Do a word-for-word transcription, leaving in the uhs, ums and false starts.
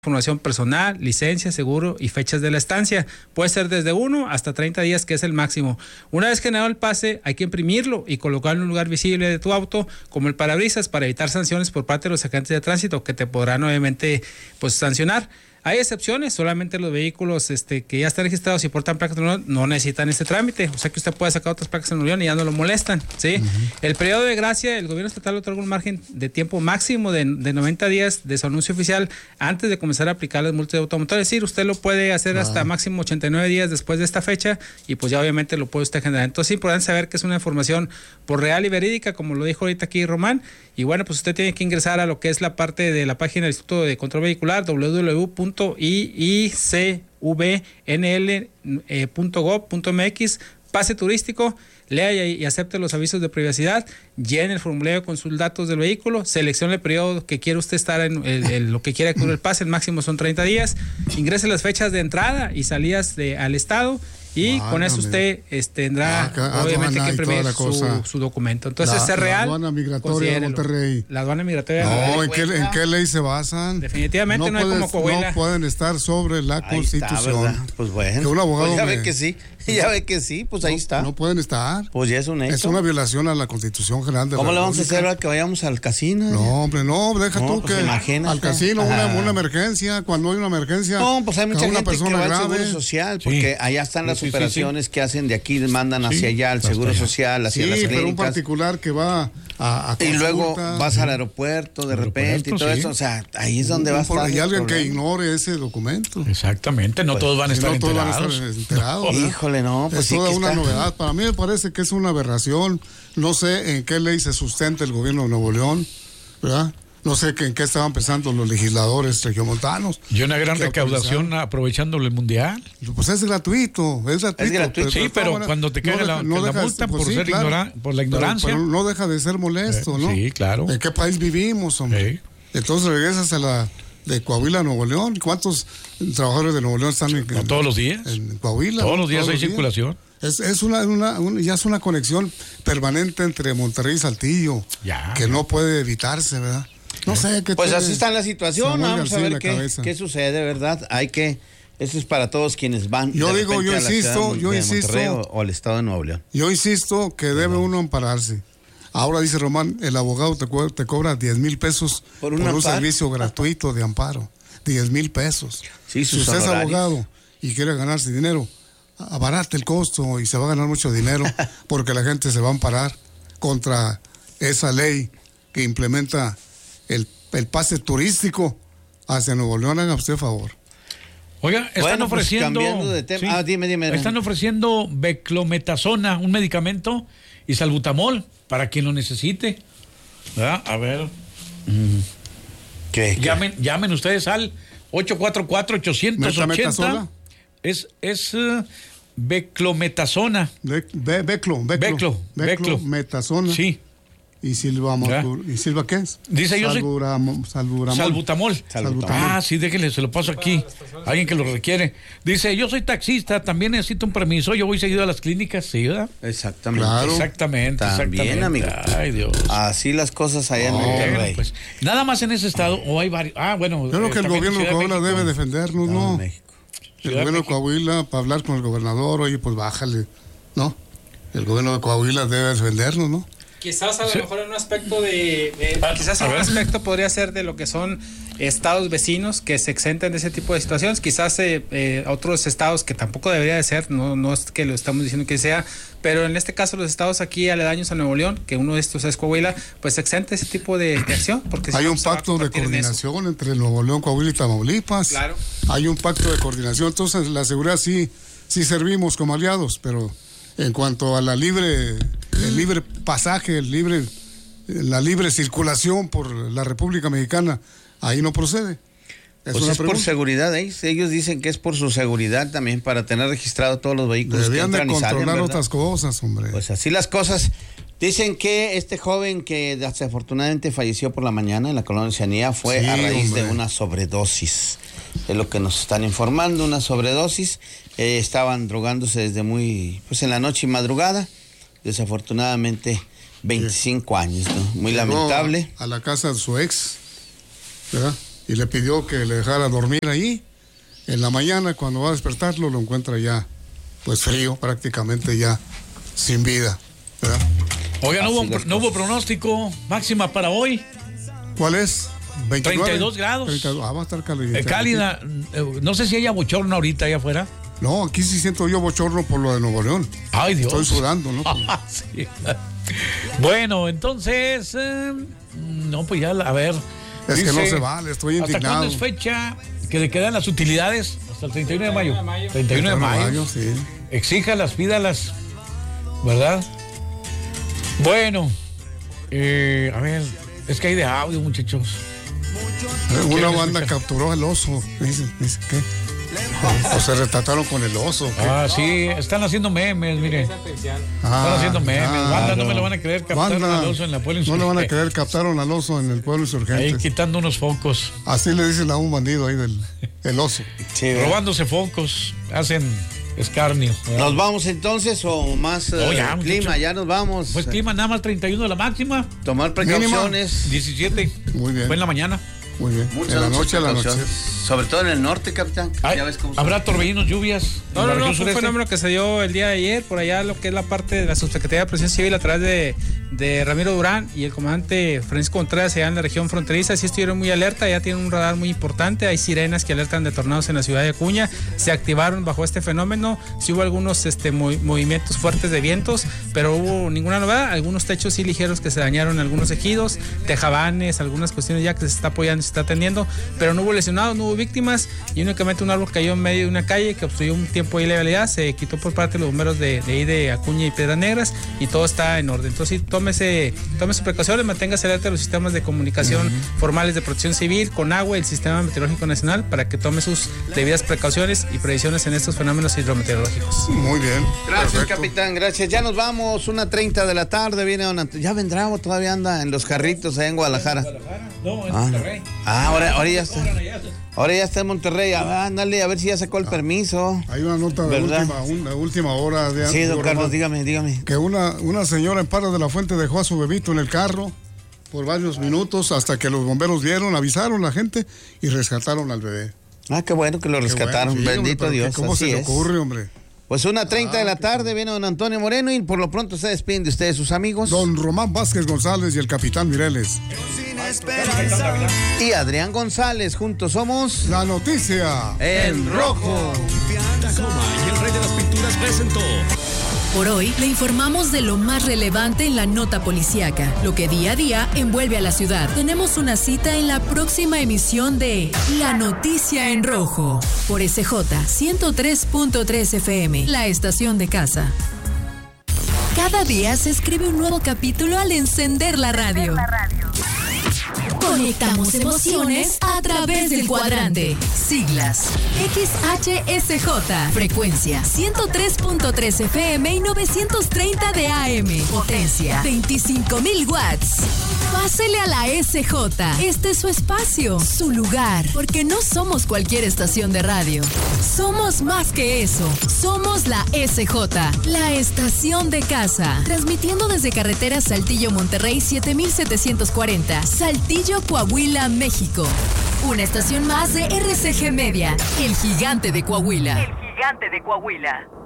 información personal, licencia, seguro y fechas de la estancia. Puede ser desde uno hasta treinta días, que es el máximo. Una vez generado el pase, hay que imprimirlo y colocarlo en un lugar visible de tu auto, como el parabrisas, para evitar sanciones por parte de los agentes de tránsito, que te podrán obviamente pues sancionar. Hay excepciones, solamente los vehículos este, que ya están registrados y portan placas de Nuevo León no necesitan este trámite, o sea que usted puede sacar otras placas en Nuevo León y ya no lo molestan, ¿sí? Uh-huh. El periodo de gracia, el gobierno estatal otorga un margen de tiempo máximo de, de noventa días de su anuncio oficial antes de comenzar a aplicar las multas de automotor, es decir, usted lo puede hacer uh-huh. hasta máximo ochenta y nueve días después de esta fecha y pues ya obviamente lo puede usted generar. Entonces es importante saber que es una información por real y verídica, como lo dijo ahorita aquí Román, y bueno, pues usted tiene que ingresar a lo que es la parte de la página del Instituto de Control Vehicular, doble u doble u doble u punto i i c v n l punto gov punto m x, pase turístico, lea y, y acepte los avisos de privacidad, llene el formulario con sus datos del vehículo, seleccione el periodo que quiere usted estar en, el, el, lo que quiera cubrir el pase, el máximo son treinta días, ingrese las fechas de entrada y salidas de, al estado, y ah, con eso usted este, tendrá ah, obviamente que imprimir su, su documento. Entonces la, es real. La aduana migratoria de Monterrey. La aduana migratoria. No, ¿en qué, ¿en qué ley se basan? Definitivamente no, no puedes, hay como Coahuila. No pueden estar sobre la ahí Constitución. Está, pues bueno. Que un abogado pues ya me... ve que sí. Ya ve que sí, pues ahí no, está. No pueden estar. Pues ya es un hecho. Es una violación a la Constitución General de la ¿Cómo le vamos República? a hacer ahora que vayamos al casino? No, hombre, no, deja no, tú pues que imagínate. al casino una, una emergencia, cuando hay una emergencia. No, pues hay mucha una gente persona que va grave. al Seguro Social, porque sí. allá están las sí, operaciones sí, sí. que hacen de aquí, mandan hacia sí, allá al Seguro allá. Social, hacia sí, las clínicas. Pero un particular que va a, a y luego vas al aeropuerto de repente y todo sí. eso, o sea, ahí es donde va a estar. Hay alguien que ignore ese documento. Exactamente, no pues, todos van a estar no enterados. Todos van a estar enterados. No. Híjole, no, pues es sí toda que una está. novedad. Para mí me parece que es una aberración. No sé en qué ley se sustenta el gobierno de Nuevo León, ¿verdad? No sé que, en qué estaban pensando los legisladores regiomontanos. Y una gran recaudación aprovechándolo el mundial. Pues es gratuito, es gratuito. Es gratuito. Pero, sí, pero manera, cuando te cae no la, no la deja, multa pues por, sí, ser claro, ignora, por la ignorancia. Pero, pero no deja de ser molesto, ¿no? Sí, claro. ¿En qué país vivimos, hombre? Sí. Entonces regresas a la de Coahuila a Nuevo León. ¿Cuántos trabajadores de Nuevo León están en, no, todos los días? En Coahuila. Todos los días todos hay los circulación. Días. Es, es una, una, una, ya es una conexión permanente entre Monterrey y Saltillo, ya, que ya. no puede evitarse, ¿verdad? No sé qué. Pues así está la situación, vamos a ver qué, qué sucede, ¿verdad? Hay que, eso es para todos quienes van. Yo digo, yo insisto, yo insisto. O, o al estado de Nuevo León. Yo insisto que debe uh-huh. uno ampararse. Ahora dice Román, el abogado te, co- te cobra diez mil pesos por, por un servicio gratuito de amparo. diez mil pesos. Sí, si usted es abogado y quiere ganarse dinero, abarate el costo y se va a ganar mucho dinero porque la gente se va a amparar contra esa ley que implementa el, el pase turístico hacia Nuevo León. Haga usted favor. Oiga, están bueno, ofreciendo. Pues cambiando de tema. Sí, ah, dime, dime, dime. Están ofreciendo beclometasona, un medicamento, y salbutamol para quien lo necesite. ¿Verdad? A ver. Mm. ¿Qué, qué? Llamen, llamen ustedes al ocho cuatro cuatro, ocho ocho cero. Es, es uh, beclometasona. Be, be, beclo, beclo, beclo, beclo. Metasona. Sí. ¿Y Silva, ¿Y Silva qué es? Dice yo Salburam, salburamol. Salbutamol. Salbutamol. Ah, sí, déjenle, se lo paso aquí. Alguien que lo requiere. Dice, yo soy taxista, también necesito un permiso, yo voy seguido a las clínicas, ¿sí, verdad? Exactamente. Claro. Exactamente, también, exactamente. Amigo. Ay, Dios. Así las cosas allá en Monterrey. Pues, nada más en ese estado, o hay varios. Ah, bueno. Yo creo que el gobierno de Coahuila de debe defendernos, ¿no? no el gobierno de Coahuila, para hablar con el gobernador, oye, pues bájale, ¿no? El gobierno de Coahuila debe defendernos, ¿no? Quizás a lo sí. mejor en un aspecto de, de ah, quizás en un aspecto podría ser de lo que son estados vecinos que se exenten de ese tipo de situaciones, quizás eh, eh, otros estados que tampoco debería de ser, no, no es que lo estamos diciendo que sea, pero en este caso los estados aquí aledaños a Nuevo León, que uno de estos es Coahuila, pues se exente ese tipo de, de acción. Porque hay si un pacto de coordinación entre Nuevo León, Coahuila y Tamaulipas. Claro. Hay un pacto de coordinación, entonces la seguridad sí, sí servimos como aliados, pero en cuanto a la libre, el libre pasaje, el libre, la libre circulación por la República Mexicana, ahí no procede. Es pues es pregunta. Por seguridad, ¿eh? Ellos dicen que es por su seguridad también, para tener registrado todos los vehículos. Deberían que entran de controlar y salen, otras cosas, hombre. Pues así las cosas. Dicen que este joven que desafortunadamente falleció por la mañana en la colonia Oceanía fue sí, a raíz hombre. de una sobredosis. Es lo que nos están informando, una sobredosis. Eh, estaban drogándose desde muy, pues en la noche y madrugada. Desafortunadamente, veinticinco sí. años, ¿no? Muy Llegó lamentable. A la casa de su ex, ¿verdad? y le pidió que le dejara dormir ahí. En la mañana, cuando va a despertarlo, lo encuentra ya, pues frío, prácticamente ya sin vida, ¿verdad? Oiga, no hubo, no hubo pronóstico máxima para hoy. ¿Cuál es? veintinueve, treinta y dos grados. treinta, ah, va a estar cálida. Eh, cálida. Eh, no sé si haya bochorno ahorita allá afuera. No, aquí sí siento yo bochorno por lo de Nuevo León. Ay, Dios. Estoy sudando, ¿no? Sí. Bueno, entonces, eh, no, pues ya, a ver. Es dice, que no se vale, estoy indignado. ¿Hasta cuándo es fecha que le quedan las utilidades? Hasta el treinta y uno de mayo. treinta y uno de mayo. Sí. Exíjalas, pídalas, ¿verdad? Bueno, eh, a ver, es que hay de audio, muchachos. Una banda escuchar? Capturó al oso. Dice, dice ¿qué? O se retrataron con el oso. ¿qué? Ah, sí, están haciendo memes, mire. Ah, están haciendo memes. Claro. Banda, no me lo van a creer, captaron banda, al oso en la pueblo insurgente. No le van a creer, captaron al oso en el pueblo insurgente. Ahí quitando unos focos. Así le dicen a un bandido ahí del el oso. Sí, robándose focos, hacen escarnio. ¿Verdad? ¿Nos vamos entonces o más no, ya, uh, clima? Ya nos vamos. Pues clima nada más treinta y uno la máxima. Tomar precauciones. Mínima, diecisiete. Muy bien. Fue en la mañana. Muy bien. Muchas en la noche a la noche. Sobre todo en el norte, capitán. Ay, ya ves cómo ¿habrá son. torbellinos, lluvias? No, no, no, fue un fenómeno que se dio el día de ayer, por allá lo que es la parte de la Subsecretaría de Protección Civil a través de, de Ramiro Durán y el comandante Francisco Contreras allá en la región fronteriza. Sí estuvieron muy alerta, ya tienen un radar muy importante, hay sirenas que alertan de tornados en la ciudad de Acuña, se activaron bajo este fenómeno, sí hubo algunos este, mov, movimientos fuertes de vientos, pero hubo ninguna novedad, algunos techos sí ligeros que se dañaron en algunos ejidos, tejabanes, algunas cuestiones ya que se está apoyando, se está atendiendo, pero no hubo lesionados, no hubo víctimas y únicamente un árbol cayó en medio de una calle que obstruyó un tiempo de ilegalidad, se quitó por parte de los bomberos de, de ahí de Acuña y Piedras Negras y todo está en orden. Entonces sí, tómese, tómese precauciones, manténgase alerta de los sistemas de comunicación uh-huh. formales de protección civil, con agua y el Sistema Meteorológico Nacional para que tome sus debidas precauciones y previsiones en estos fenómenos hidrometeorológicos. Muy bien. Gracias, perfecto. Capitán, gracias. Ya nos vamos, una treinta de la tarde, viene don Ant- ya vendrá o todavía anda en los carritos allá en Guadalajara. No, en ah. Monterrey. Ah, ahora, ahora ya está. Ahora ya está en Monterrey, ah, ándale, a ver si ya sacó el ah, permiso. Hay una nota de última, una última hora de Sí, don Carlos, Carlos, dígame, dígame. Que una, una señora en Parras de la Fuente dejó a su bebito en el carro por varios minutos hasta que los bomberos vieron, avisaron a la gente y rescataron al bebé. Ah, qué bueno que lo rescataron, bueno, sí, bendito hombre, Dios. ¿Cómo así se le es. ocurre, hombre? Pues una treinta ah, de la tarde viene don Antonio Moreno y por lo pronto se despiden de ustedes sus amigos. Don Román Vázquez González y el capitán Mireles. Y Adrián González, juntos somos La Noticia en Rojo. Tacoma y el Rey de las Pinturas presentó. Por hoy le informamos de lo más relevante en la nota policíaca, lo que día a día envuelve a la ciudad. Tenemos una cita en la próxima emisión de La Noticia en Rojo por S J ciento tres punto tres F M, la estación de casa. Cada día se escribe un nuevo capítulo al encender la radio. Conectamos emociones a través del cuadrante. Siglas X H S J. Frecuencia ciento tres punto tres F M y novecientos treinta de A M. Potencia veinticinco mil watts. Pásele a la S J. Este es su espacio, su lugar. Porque no somos cualquier estación de radio. Somos más que eso. Somos la S J, la estación de casa. Transmitiendo desde carretera Saltillo Monterrey siete mil setecientos cuarenta. Saltillo Coahuila, México. Una estación más de R C G Media, el gigante de Coahuila. El gigante de Coahuila.